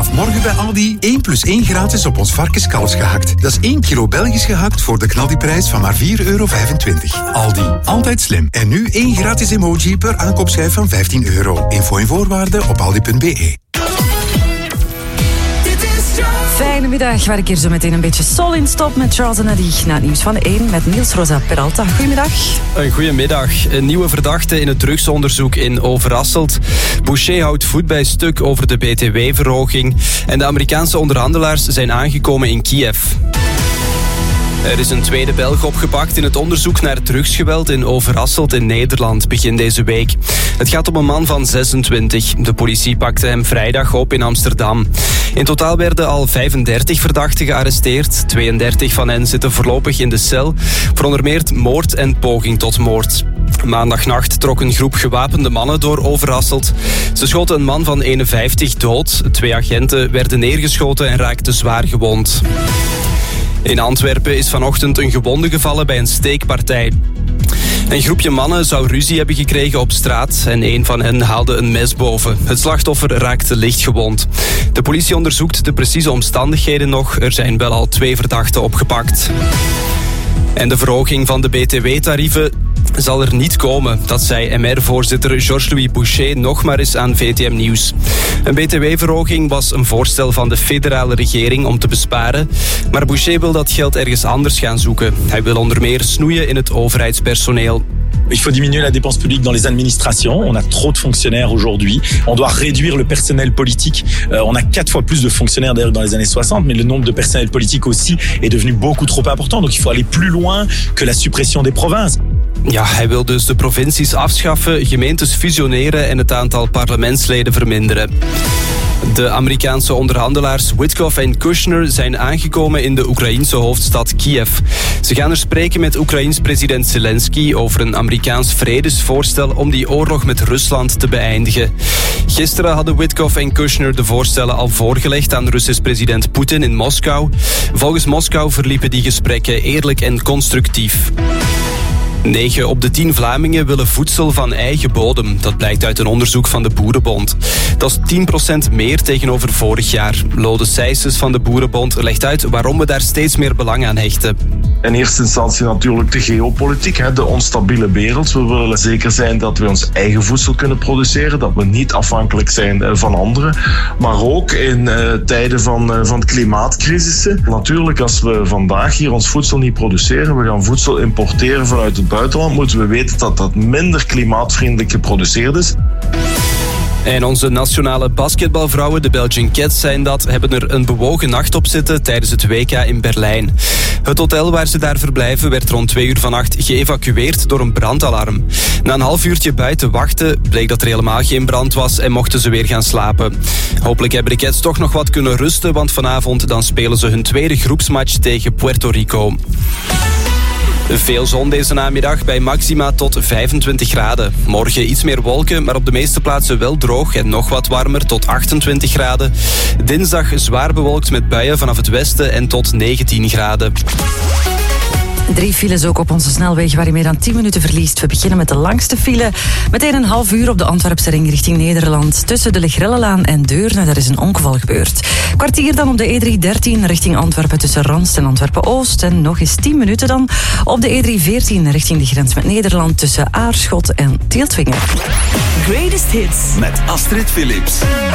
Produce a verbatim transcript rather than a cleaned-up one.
Vanaf morgen bij Aldi één plus één gratis op ons varkenskalfsgehakt. Dat is één kilo Belgisch gehakt voor de knaldiprijs van maar vier euro vijfentwintig. Aldi, altijd slim. En nu één gratis emoji per aankoopschijf van vijftien euro. Info en voorwaarden op aldi punt b e. Fijne middag, waar ik hier zo meteen een beetje sol in stop met Charles en Adi. Na het nieuws van de één met Niels Rosa Peralta. Goedemiddag. Een goedemiddag. Een nieuwe verdachte in het drugsonderzoek in Overasselt. Boucher houdt voet bij stuk over de B T W-verhoging. En de Amerikaanse onderhandelaars zijn aangekomen in Kiev. Er is een tweede Belg opgepakt in het onderzoek naar drugsgeweld in Overasselt in Nederland begin deze week. Het gaat om een man van zesentwintig. De politie pakte hem vrijdag op in Amsterdam. In totaal werden al vijfendertig verdachten gearresteerd. tweeëndertig van hen zitten voorlopig in de cel voor onder meer moord en poging tot moord. Maandagnacht trok een groep gewapende mannen door Overasselt. Ze schoten een man van eenenvijftig dood. Twee agenten werden neergeschoten en raakten zwaar gewond. In Antwerpen is vanochtend een gewonde gevallen bij een steekpartij. Een groepje mannen zou ruzie hebben gekregen op straat en een van hen haalde een mes boven. Het slachtoffer raakte licht gewond. De politie onderzoekt de precieze omstandigheden nog. Er zijn wel al twee verdachten opgepakt. En de verhoging van de B T W-tarieven zal er niet komen. Dat zei M R-voorzitter Georges-Louis Boucher nog maar eens aan V T M Nieuws. Een B T W-verhoging was een voorstel van de federale regering om te besparen. Maar Boucher wil dat geld ergens anders gaan zoeken. Hij wil onder meer snoeien in het overheidspersoneel. Il faut diminuer la dépense publique dans les administrations. On a trop de fonctionnaires aujourd'hui. On doit réduire le personnel politique. Euh, on a quatre fois plus de fonctionnaires d'ailleurs dans les années soixante, mais le nombre de personnel politique aussi est devenu beaucoup trop important. Donc il faut aller plus loin que la suppression des provinces. Ja, hij wil dus de provincies afschaffen, gemeentes fusioneren en het aantal parlementsleden verminderen. De Amerikaanse onderhandelaars Witkoff en Kushner zijn aangekomen in de Oekraïense hoofdstad Kiev. Ze gaan er spreken met Oekraïens president Zelensky over een Amerikaans vredesvoorstel om die oorlog met Rusland te beëindigen. Gisteren hadden Witkoff en Kushner de voorstellen al voorgelegd aan Russisch president Poetin in Moskou. Volgens Moskou verliepen die gesprekken eerlijk en constructief. negen op de tien Vlamingen willen voedsel van eigen bodem. Dat blijkt uit een onderzoek van de Boerenbond. Dat is tien procent meer tegenover vorig jaar. Lode Sijsses van de Boerenbond legt uit waarom we daar steeds meer belang aan hechten. In eerste instantie natuurlijk de geopolitiek, hè, de onstabiele wereld. We willen zeker zijn dat we ons eigen voedsel kunnen produceren, dat we niet afhankelijk zijn van anderen. Maar ook in uh, tijden van, uh, van klimaatcrisissen. Natuurlijk, als we vandaag hier ons voedsel niet produceren, we gaan voedsel importeren vanuit het buitenland, moeten we weten dat dat minder klimaatvriendelijk geproduceerd is. En onze nationale basketbalvrouwen, de Belgian Cats, zijn dat, hebben er een bewogen nacht op zitten tijdens het W K in Berlijn. Het hotel waar ze daar verblijven werd rond twee uur vannacht geëvacueerd door een brandalarm. Na een half uurtje buiten wachten bleek dat er helemaal geen brand was en mochten ze weer gaan slapen. Hopelijk hebben de Cats toch nog wat kunnen rusten, want vanavond dan spelen ze hun tweede groepsmatch tegen Puerto Rico. Veel zon deze namiddag bij maxima tot vijfentwintig graden. Morgen iets meer wolken, maar op de meeste plaatsen wel droog en nog wat warmer tot achtentwintig graden. Dinsdag zwaar bewolkt met buien vanaf het westen en tot negentien graden. Drie files ook op onze snelweg waar je meer dan tien minuten verliest. We beginnen met de langste file. Meteen een half uur op de Antwerpse ring richting Nederland. Tussen de Legrellelaan en Deurne, daar is een ongeval gebeurd. Kwartier dan op de E driehonderddertien richting Antwerpen tussen Ranst en Antwerpen-Oost. En nog eens tien minuten dan op de E driehonderdveertien richting de grens met Nederland tussen Aarschot en Tieltwingen. Greatest Hits met Astrid Philips.